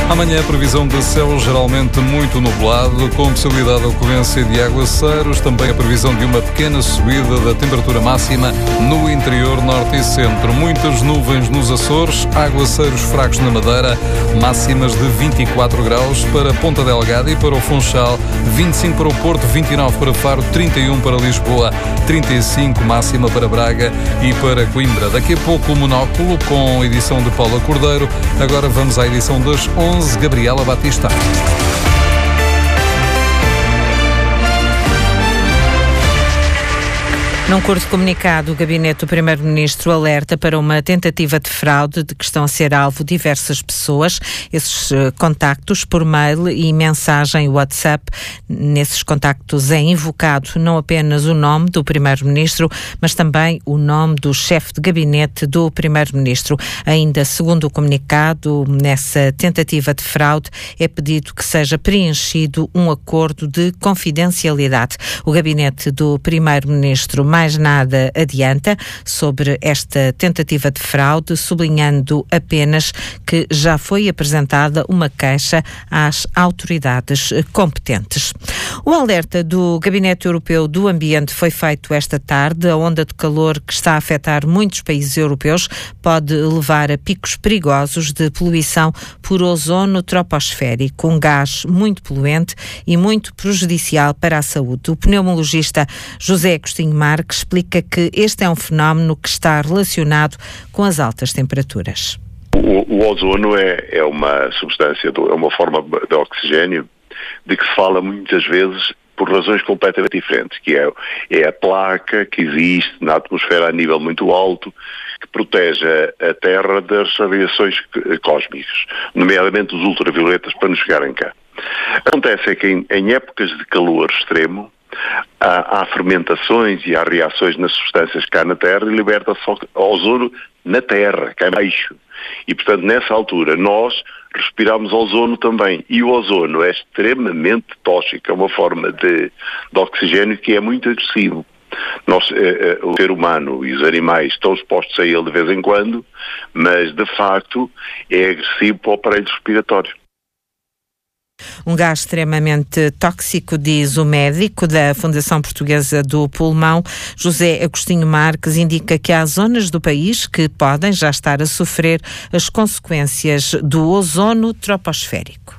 Amanhã a previsão de céu geralmente muito nublado, com possibilidade de ocorrência de aguaceiros. Também a previsão de uma pequena subida da temperatura máxima no interior norte e centro. Muitas nuvens nos Açores, aguaceiros fracos na Madeira, máximas de 24 graus para Ponta Delgada e para o Funchal, 25 para o Porto, 29 para Faro, 31 para Lisboa, 35 máxima para Braga e para Coimbra. Daqui a pouco o Monóculo com a edição de Paula Cordeiro. Agora vamos à edição das 11, Gabriela Batista. Num curto comunicado, o Gabinete do Primeiro-Ministro alerta para uma tentativa de fraude de que estão a ser alvo diversas pessoas. Esses contactos por mail e mensagem WhatsApp. Nesses contactos é invocado não apenas o nome do Primeiro-Ministro, mas também o nome do chefe de gabinete do Primeiro-Ministro. Ainda segundo o comunicado, nessa tentativa de fraude é pedido que seja preenchido um acordo de confidencialidade. O Gabinete do Primeiro-Ministro mais nada adianta sobre esta tentativa de fraude, sublinhando apenas que já foi apresentada uma queixa às autoridades competentes. O alerta do Gabinete Europeu do Ambiente foi feito esta tarde. A onda de calor que está a afetar muitos países europeus pode levar a picos perigosos de poluição por ozono troposférico, um gás muito poluente e muito prejudicial para a saúde. O pneumologista José Agostinho Marques explica que este é um fenómeno que está relacionado com as altas temperaturas. O ozono é uma substância, é uma forma de oxigênio de que se fala muitas vezes por razões completamente diferentes, que é a placa que existe na atmosfera a nível muito alto, que protege a Terra das radiações cósmicas, nomeadamente os ultravioletas, para nos chegarem cá. Acontece é que em épocas de calor extremo, há fermentações e há reações nas substâncias cá na Terra e liberta-se ozono na Terra, cá embaixo. E, portanto, nessa altura, nós respiramos ozono também. E o ozono é extremamente tóxico, é uma forma de oxigênio que é muito agressivo. O ser humano e os animais estão expostos a ele de vez em quando, mas, de facto, é agressivo para o aparelho respiratório. Um gás extremamente tóxico, diz o médico da Fundação Portuguesa do Pulmão. José Agostinho Marques indica que há zonas do país que podem já estar a sofrer as consequências do ozono troposférico.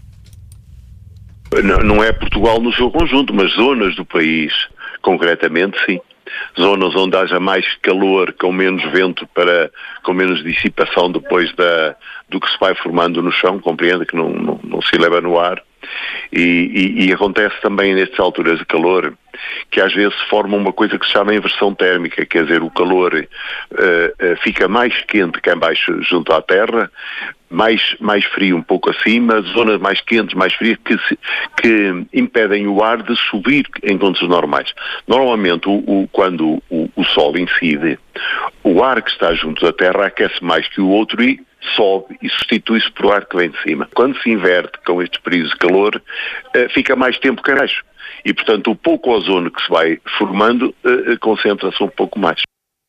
Não é Portugal no seu conjunto, mas zonas do país, concretamente, sim. Zonas onde haja mais calor, com menos vento, com menos dissipação depois do que se vai formando no chão, compreende que não se eleva no ar. E acontece também nestas alturas de calor que às vezes se forma uma coisa que se chama inversão térmica, quer dizer, o calor fica mais quente cá em baixo junto à Terra, mais frio um pouco acima, zonas mais quentes, mais frias, que impedem o ar de subir em condições normais. Normalmente, quando o Sol incide, o ar que está junto da Terra aquece mais que o outro e sobe e substitui-se por ar que vem de cima. Quando se inverte com estes períodos de calor, fica mais tempo cá abaixo. E, portanto, o pouco ozono que se vai formando concentra-se um pouco mais.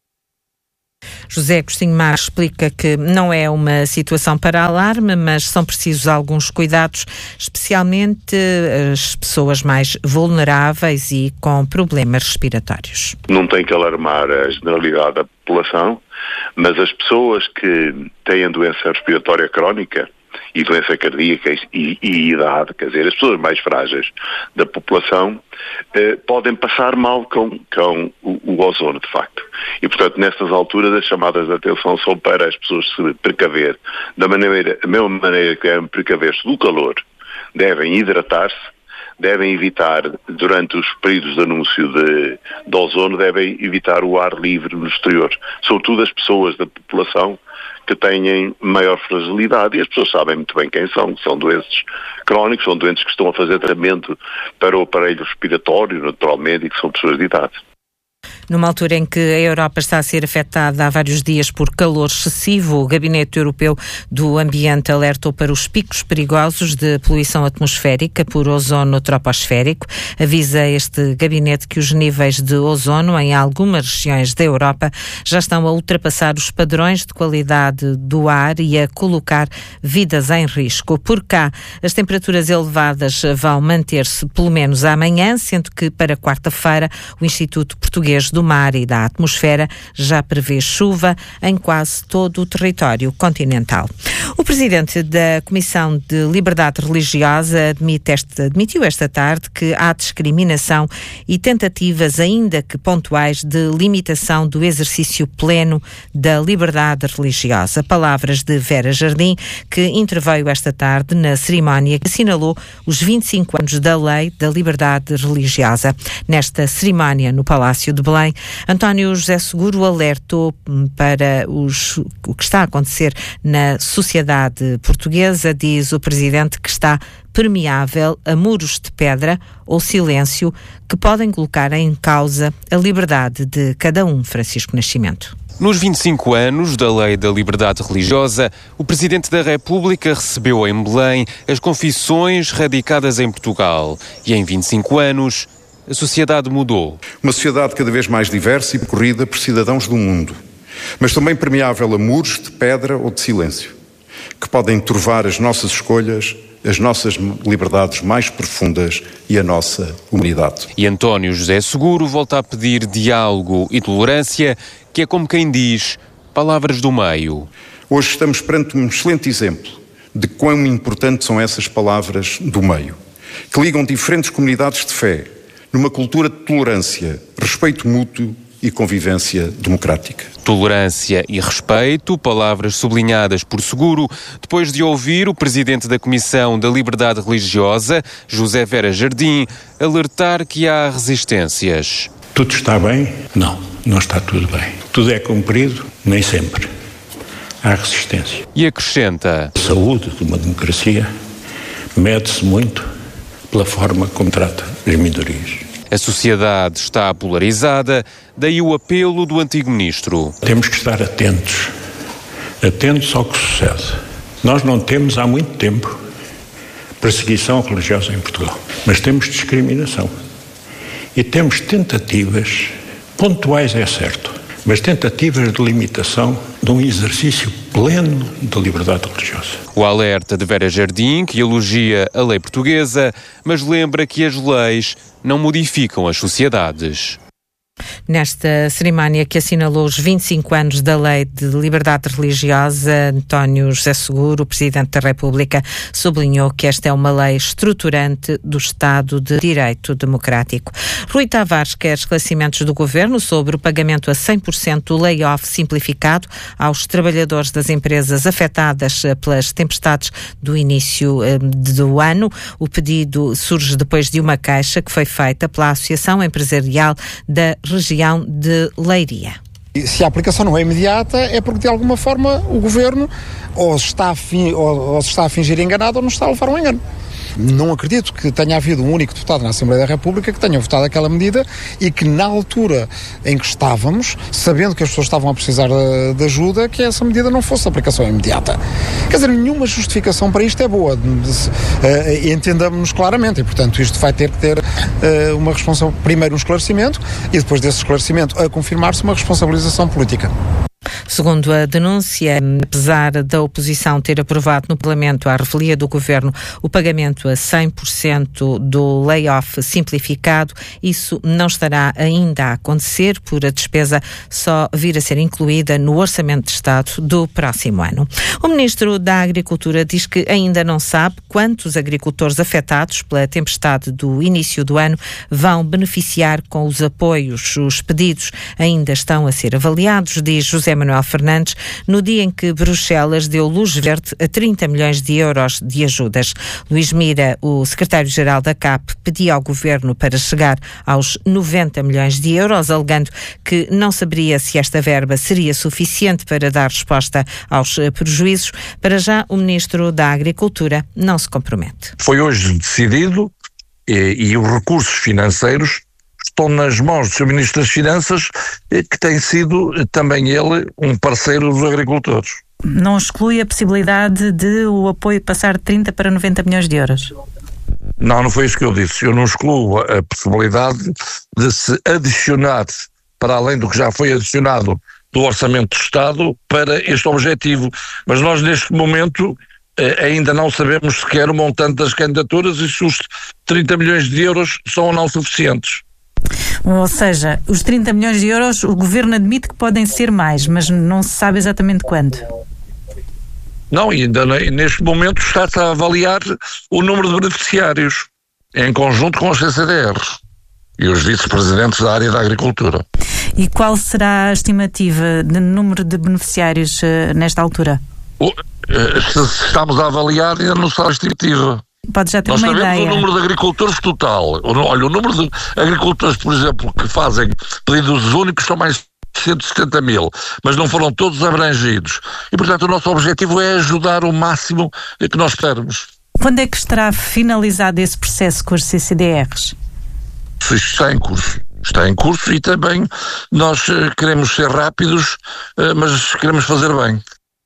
José Agostinho Marques explica que não é uma situação para alarme, mas são precisos alguns cuidados, especialmente as pessoas mais vulneráveis e com problemas respiratórios. Não tem que alarmar a generalidade da população, mas as pessoas que têm doença respiratória crónica e doença cardíaca e idade, quer dizer, as pessoas mais frágeis da população podem passar mal com o ozono, de facto. E, portanto, nestas alturas, as chamadas de atenção são para as pessoas se precaver da mesma maneira que devem precaver-se do calor, devem hidratar-se, devem evitar, durante os períodos de anúncio de ozono, devem evitar o ar livre no exterior. Sobretudo as pessoas da população que têm maior fragilidade, e as pessoas sabem muito bem quem são doentes crónicos, são doentes que estão a fazer tratamento para o aparelho respiratório, naturalmente, e que são pessoas de idade. Numa altura em que a Europa está a ser afetada há vários dias por calor excessivo, o Gabinete Europeu do Ambiente alertou para os picos perigosos de poluição atmosférica por ozono troposférico. Avisa este gabinete que os níveis de ozono em algumas regiões da Europa já estão a ultrapassar os padrões de qualidade do ar e a colocar vidas em risco. Por cá, as temperaturas elevadas vão manter-se pelo menos amanhã, sendo que para quarta-feira o Instituto Português do Mar e da Atmosfera já prevê chuva em quase todo o território continental. O presidente da Comissão de Liberdade Religiosa admitiu esta tarde que há discriminação e tentativas, ainda que pontuais, de limitação do exercício pleno da liberdade religiosa. Palavras de Vera Jardim, que interveio esta tarde na cerimónia que assinalou os 25 anos da Lei da Liberdade Religiosa. Nesta cerimónia no Palácio de Belém, António José Seguro alertou para o que está a acontecer na sociedade portuguesa. Diz o presidente que está permeável a muros de pedra ou silêncio que podem colocar em causa a liberdade de cada um. Francisco Nascimento. Nos 25 anos da Lei da Liberdade Religiosa, o Presidente da República recebeu em Belém as confissões radicadas em Portugal. E em 25 anos, a sociedade mudou. Uma sociedade cada vez mais diversa e percorrida por cidadãos do mundo, mas também permeável a muros de pedra ou de silêncio, que podem turvar as nossas escolhas, as nossas liberdades mais profundas e a nossa humanidade. E António José Seguro volta a pedir diálogo e tolerância, que é como quem diz, palavras do meio. Hoje estamos perante um excelente exemplo de quão importantes são essas palavras do meio, que ligam diferentes comunidades de fé, numa cultura de tolerância, respeito mútuo e convivência democrática. Tolerância e respeito, palavras sublinhadas por Seguro, depois de ouvir o presidente da Comissão da Liberdade Religiosa, José Vera Jardim, alertar que há resistências. Tudo está bem? Não, não está tudo bem. Tudo é cumprido? Nem sempre. Há resistência. E acrescenta: A saúde de uma democracia mede-se muito pela forma como trata as minorias. A sociedade está polarizada, daí o apelo do antigo ministro. Temos que estar atentos ao que sucede. Nós não temos há muito tempo perseguição religiosa em Portugal, mas temos discriminação. E temos tentativas, pontuais é certo, mas tentativas de limitação de um exercício pleno da liberdade religiosa. O alerta de Vera Jardim, que elogia a lei portuguesa, mas lembra que as leis não modificam as sociedades. Nesta cerimónia que assinalou os 25 anos da Lei de Liberdade Religiosa, António José Seguro, o Presidente da República, sublinhou que esta é uma lei estruturante do Estado de Direito Democrático. Rui Tavares quer esclarecimentos do Governo sobre o pagamento a 100% do layoff simplificado aos trabalhadores das empresas afetadas pelas tempestades do início do ano. O pedido surge depois de uma queixa que foi feita pela Associação Empresarial da região de Leiria. Se a aplicação não é imediata, é porque de alguma forma o Governo ou se está a fingir enganado ou não está a levar um engano. Não acredito que tenha havido um único deputado na Assembleia da República que tenha votado aquela medida e que na altura em que estávamos, sabendo que as pessoas estavam a precisar de ajuda, que essa medida não fosse aplicação imediata. Quer dizer, nenhuma justificação para isto é boa. Entendamos-nos claramente e, portanto, isto vai ter que ter uma responsabilidade, primeiro um esclarecimento e depois desse esclarecimento a confirmar-se uma responsabilização política. Segundo a denúncia, apesar da oposição ter aprovado no Parlamento à revelia do Governo o pagamento a 100% do layoff simplificado, isso não estará ainda a acontecer por a despesa só vir a ser incluída no Orçamento de Estado do próximo ano. O Ministro da Agricultura diz que ainda não sabe quantos agricultores afetados pela tempestade do início do ano vão beneficiar com os apoios. Os pedidos ainda estão a ser avaliados, diz José Manuel Fernandes, no dia em que Bruxelas deu luz verde a 30 milhões de euros de ajudas. Luís Mira, o secretário-geral da CAP, pedia ao Governo para chegar aos 90 milhões de euros, alegando que não saberia se esta verba seria suficiente para dar resposta aos prejuízos. Para já, o Ministro da Agricultura não se compromete. Foi hoje decidido e os recursos financeiros estão nas mãos do Sr. Ministro das Finanças, que tem sido também ele um parceiro dos agricultores. Não exclui a possibilidade de o apoio passar de 30 para 90 milhões de euros? Não foi isso que eu disse. Eu não excluo a possibilidade de se adicionar, para além do que já foi adicionado do Orçamento do Estado, para este objetivo. Mas nós, neste momento, ainda não sabemos sequer o montante das candidaturas e se os 30 milhões de euros são ou não suficientes. Ou seja, os 30 milhões de euros, o Governo admite que podem ser mais, mas não se sabe exatamente quando. Não, ainda neste momento está-se a avaliar o número de beneficiários, em conjunto com os CCDRs e os vice-presidentes da área da agricultura. E qual será a estimativa de número de beneficiários nesta altura? Se estamos a avaliar, ainda não está a estimativa. Pode já ter Nós uma ideia. sabemos o número de agricultores total. Olha, o número de agricultores, por exemplo, que fazem pedidos únicos são mais de 170 mil, mas não foram todos abrangidos. E, portanto, o nosso objetivo é ajudar o máximo que nós pudermos. Quando é que estará finalizado esse processo com os CCDRs? Isto está em curso. Está em curso e também nós queremos ser rápidos, mas queremos fazer bem.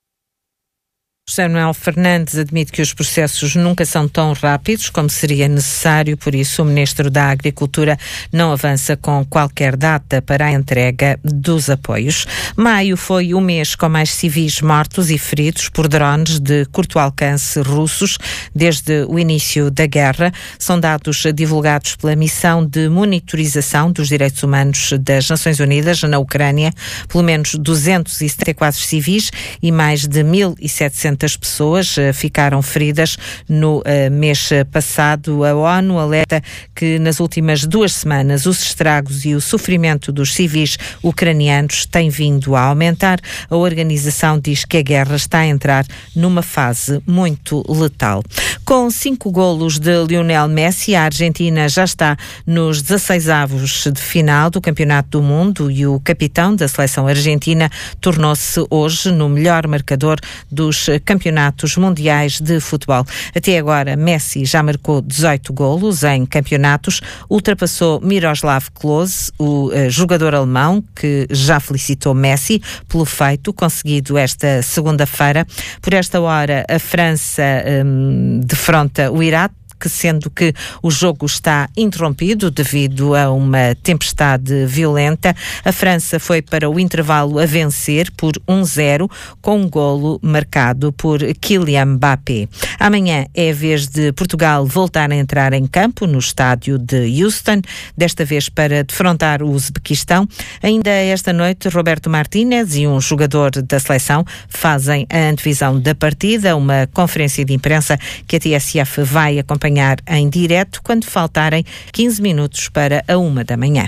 José Manuel Fernandes admite que os processos nunca são tão rápidos como seria necessário, por isso o Ministro da Agricultura não avança com qualquer data para a entrega dos apoios. Maio foi o mês com mais civis mortos e feridos por drones de curto alcance russos desde o início da guerra. São dados divulgados pela Missão de Monitorização dos Direitos Humanos das Nações Unidas na Ucrânia. Pelo menos 274 civis e mais de 1.700 pessoas ficaram feridas no mês passado. A ONU alerta que nas últimas 2 semanas os estragos e o sofrimento dos civis ucranianos têm vindo a aumentar. A organização diz que a guerra está a entrar numa fase muito letal. Com 5 golos de Lionel Messi, a Argentina já está nos 16avos de final do Campeonato do Mundo e o capitão da seleção argentina tornou-se hoje no melhor marcador dos campeonatos mundiais de futebol. Até agora, Messi já marcou 18 golos em campeonatos, ultrapassou Miroslav Klose, o jogador alemão, que já felicitou Messi pelo feito conseguido esta segunda-feira. Por esta hora, a França defronta o Iraque, sendo que o jogo está interrompido devido a uma tempestade violenta. A França foi para o intervalo a vencer por 1-0, com um golo marcado por Kylian Mbappé. Amanhã é a vez de Portugal voltar a entrar em campo no estádio de Houston, desta vez para defrontar o Uzbequistão. Ainda esta noite, Roberto Martínez e um jogador da seleção fazem a antevisão da partida, uma conferência de imprensa que a TSF vai acompanhar em direto quando faltarem 15 minutos para a 1 da manhã.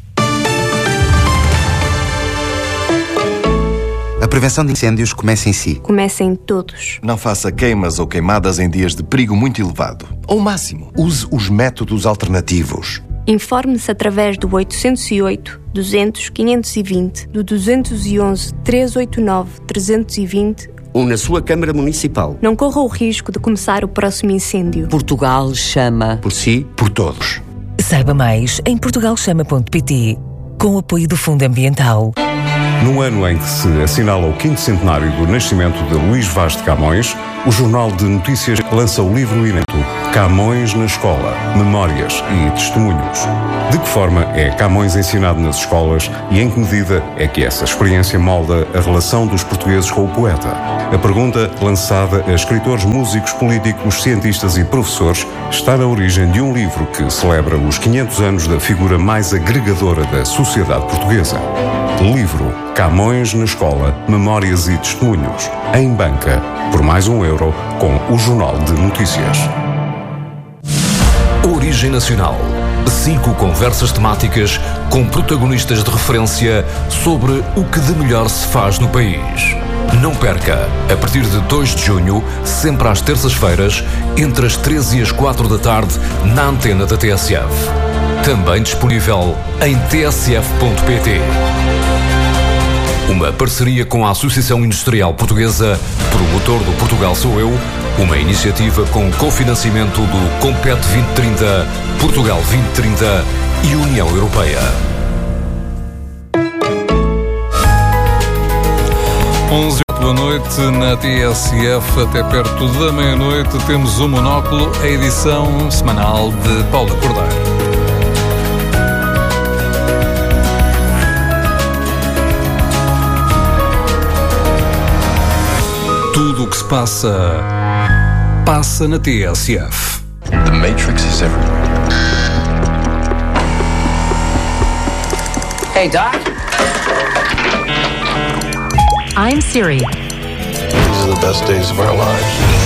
A prevenção de incêndios começa em si. Começa em todos. Não faça queimas ou queimadas em dias de perigo muito elevado. Ao máximo, use os métodos alternativos. Informe-se através do 808 200 520, do 211 389 320 ou na sua Câmara Municipal. Não corra o risco de começar o próximo incêndio. Portugal chama. Por si, por todos. Saiba mais em portugalchama.pt, com o apoio do Fundo Ambiental. No ano em que se assinala o 5º centenário do nascimento de Luís Vaz de Camões, o Jornal de Notícias lança o livro inédito Camões na Escola, Memórias e Testemunhos. De que forma é Camões ensinado nas escolas e em que medida é que essa experiência molda a relação dos portugueses com o poeta? A pergunta, lançada a escritores, músicos, políticos, cientistas e professores, está na origem de um livro que celebra os 500 anos da figura mais agregadora da sociedade portuguesa. Livro Camões na Escola, Memórias e Testemunhos, em banca, por mais €1, com o Jornal de Notícias. Origem Nacional. 5 conversas temáticas com protagonistas de referência sobre o que de melhor se faz no país. Não perca, a partir de 2 de junho, sempre às terças-feiras, entre as 13 e as 4 da tarde, na antena da TSF. Também disponível em tsf.pt. Uma parceria com a Associação Industrial Portuguesa, promotor do Portugal Sou Eu, Uma iniciativa com cofinanciamento do Compete 2030, Portugal 2030 e União Europeia. 11h08 da noite na TSF, até perto da meia-noite, temos o Monóculo, a edição semanal de Paula Cordeiro. Tudo o que se passa na TSF. The Matrix is everywhere. Hey, Doc. I'm Siri. These are the best days of our lives.